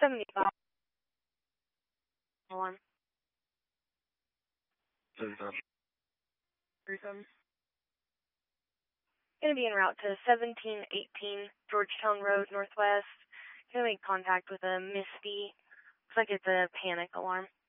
75 alarm. Threesome. Gonna be en route to 1718 Georgetown Road Northwest. Gonna make contact with a Misty. Looks like it's a panic alarm.